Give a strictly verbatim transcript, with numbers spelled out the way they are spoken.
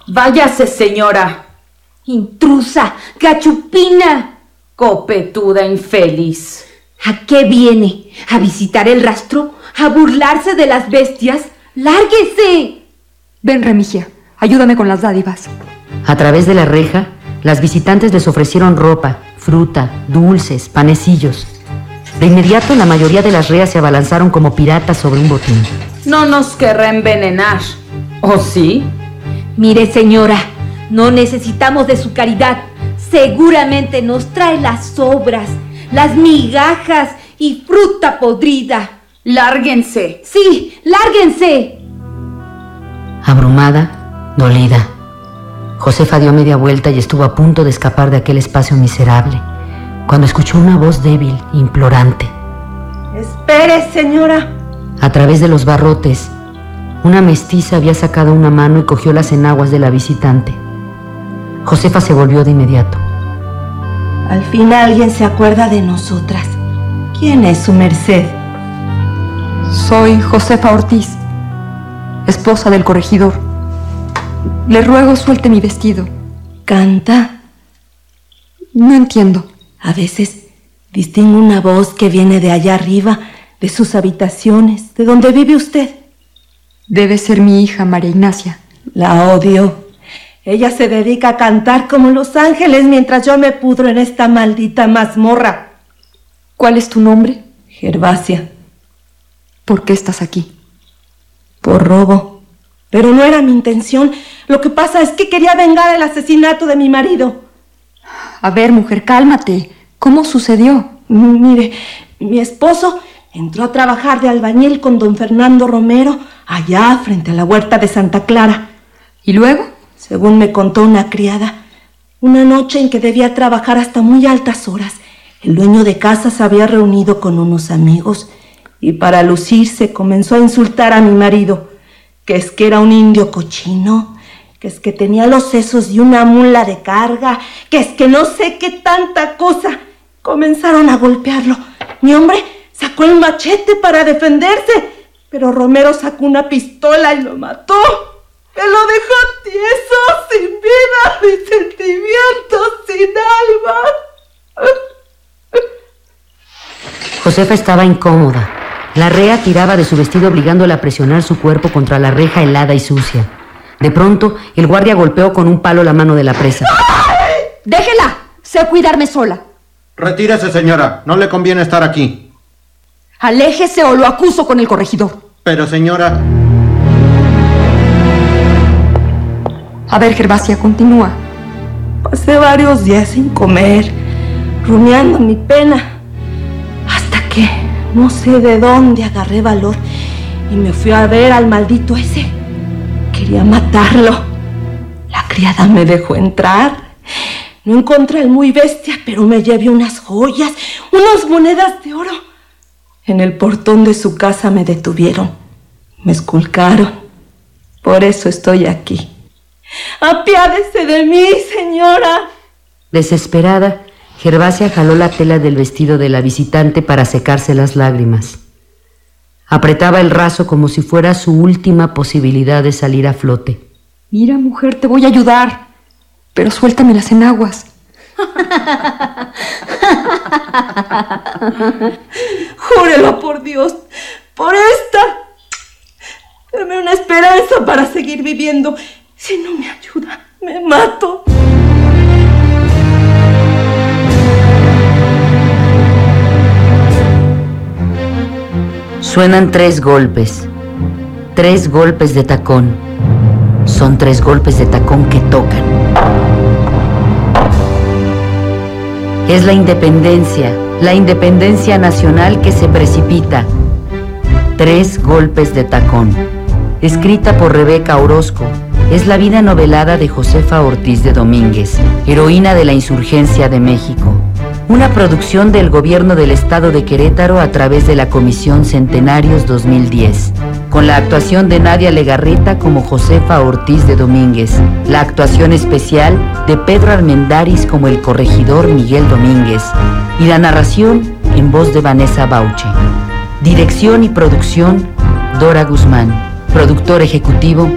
Váyase, señora. Intrusa, gachupina. Copetuda infeliz. ¿A qué viene? ¿A visitar el rastro? ¿A burlarse de las bestias? ¡Lárguese! Ven, Remigia, ayúdame con las dádivas. A través de la reja, las visitantes les ofrecieron ropa, fruta, dulces, panecillos. De inmediato, la mayoría de las reas se abalanzaron como piratas sobre un botín. No nos querrá envenenar, ¿o sí? Mire, señora, no necesitamos de su caridad. Seguramente nos trae las sobras, las migajas y fruta podrida. ¡Lárguense! ¡Sí, lárguense! Abrumada, dolida, Josefa dio media vuelta y estuvo a punto de escapar de aquel espacio miserable, cuando escuchó una voz débil, implorante. ¡Espere, señora! A través de los barrotes, una mestiza había sacado una mano y cogió las enaguas de la visitante. Josefa se volvió de inmediato. Al fin alguien se acuerda de nosotras. ¿Quién es su merced? Soy Josefa Ortiz, esposa del corregidor. Le ruego suelte mi vestido. ¿Canta? No entiendo. A veces distingo una voz que viene de allá arriba, de sus habitaciones, de donde vive usted. Debe ser mi hija, María Ignacia. La odio. Ella se dedica a cantar como los ángeles mientras yo me pudro en esta maldita mazmorra. ¿Cuál es tu nombre? Gervasia. ¿Por qué estás aquí? Por robo. Pero no era mi intención. Lo que pasa es que quería vengar el asesinato de mi marido. A ver, mujer, cálmate. ¿Cómo sucedió? Mire, mi esposo entró a trabajar de albañil con don Fernando Romero allá frente a la huerta de Santa Clara. ¿Y luego? Según me contó una criada, una noche en que debía trabajar hasta muy altas horas, el dueño de casa se había reunido con unos amigos y para lucirse comenzó a insultar a mi marido, que es que era un indio cochino, que es que tenía los sesos de una mula de carga, que es que no sé qué tanta cosa. Comenzaron a golpearlo. Mi hombre sacó el machete para defenderse, pero Romero sacó una pistola y lo mató. Me lo dejó tieso, sin vida, sin sentimientos, sin alma. Josefa estaba incómoda. La rea tiraba de su vestido obligándola a presionar su cuerpo contra la reja helada y sucia. De pronto, el guardia golpeó con un palo la mano de la presa. ¡Déjela! Sé cuidarme sola. Retírese, señora. No le conviene estar aquí. Aléjese o lo acuso con el corregidor. Pero, señora... A ver, Gervasia, continúa. Pasé varios días sin comer, rumiando mi pena, hasta que no sé de dónde agarré valor y me fui a ver al maldito ese. Quería matarlo. La criada me dejó entrar. No encontré al muy bestia, pero me llevé unas joyas, unas monedas de oro. En el portón de su casa me detuvieron. Me esculcaron. Por eso estoy aquí. ¡Apiádese de mí, señora! Desesperada, Gervasia jaló la tela del vestido de la visitante para secarse las lágrimas. Apretaba el raso como si fuera su última posibilidad de salir a flote. Mira, mujer, te voy a ayudar, pero suéltame las enaguas. Júrelo por Dios, por esta. Dame una esperanza para seguir viviendo. Si no me ayuda, me mato. Suenan tres golpes. Tres golpes de tacón. Son tres golpes de tacón que tocan. Es la independencia, la independencia nacional que se precipita. Tres golpes de tacón. Escrita por Rebeca Orozco. Es la vida novelada de Josefa Ortiz de Domínguez, heroína de la insurgencia de México. Una producción del Gobierno del Estado de Querétaro a través de la Comisión Centenarios dos mil diez, con la actuación de Nadia Legarreta como Josefa Ortiz de Domínguez, la actuación especial de Pedro Armendáriz como el corregidor Miguel Domínguez y la narración en voz de Vanessa Bauche. Dirección y producción Dora Guzmán. Productor ejecutivo